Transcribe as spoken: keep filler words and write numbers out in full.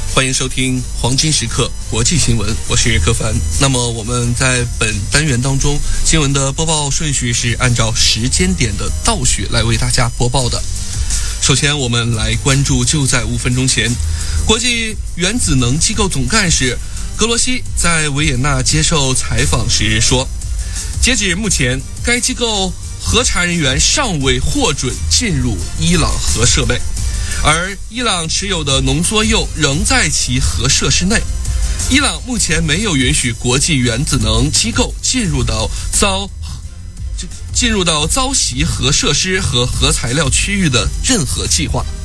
欢迎收听黄金时刻国际新闻，我是柯凡。那么我们在本单元当中，新闻的播报顺序是按照时间点的倒序来为大家播报的。首先我们来关注就在五分钟前，国际原子能机构总干事格罗西在维也纳接受采访时说，截止目前该机构核查人员尚未获准进入伊朗核设备，而伊朗持有的浓缩铀仍在其核设施内。伊朗目前没有允许国际原子能机构进入到遭进入到遭袭核设施和核材料区域的任何计划。